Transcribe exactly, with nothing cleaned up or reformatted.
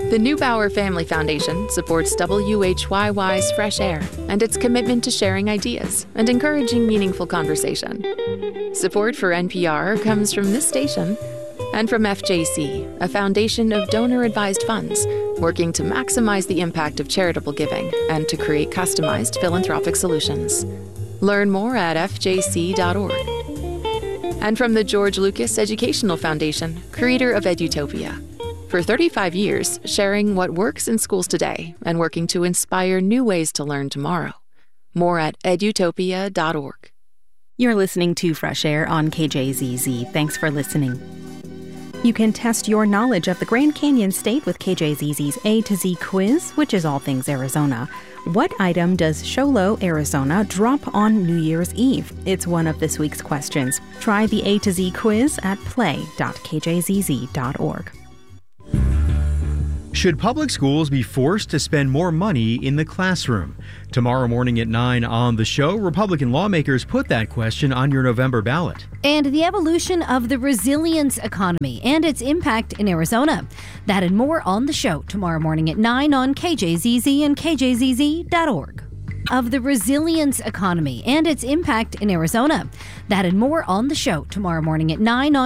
The Neubauer Family Foundation supports W H Y Y's Fresh Air and its commitment to sharing ideas and encouraging meaningful conversation. Support for N P R comes from this station and from F J C, a foundation of donor-advised funds working to maximize the impact of charitable giving and to create customized philanthropic solutions. Learn more at f j c dot org. And from the George Lucas Educational Foundation, creator of Edutopia. For thirty-five years, sharing what works in schools today and working to inspire new ways to learn tomorrow. More at edutopia dot org. You're listening to Fresh Air on K J Z Z. Thanks for listening. You can test your knowledge of the Grand Canyon State with K J Z Z's A to Z quiz, which is all things Arizona. What item does Show Low, Arizona drop on New Year's Eve? It's one of this week's questions. Try the A to Z quiz at play dot k j z z dot org. Should public schools be forced to spend more money in the classroom? Tomorrow morning at nine on the show, Republican lawmakers put that question on your November ballot. And the evolution of the resilience economy and its impact in Arizona. That and more on the show tomorrow morning at nine on K J Z Z and k j z z dot org. Of the resilience economy and its impact in Arizona. That and more on the show tomorrow morning at nine on